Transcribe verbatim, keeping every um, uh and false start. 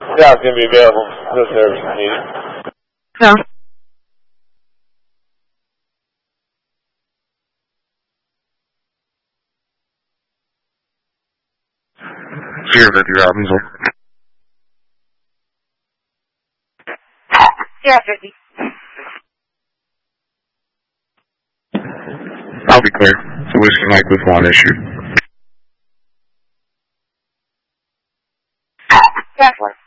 Yeah, it's going to be available for service if needed. No. Here, fifty Robinson. Yeah, fifty. I'll be clear. It's a Whiskey Mike with one issue. That's one.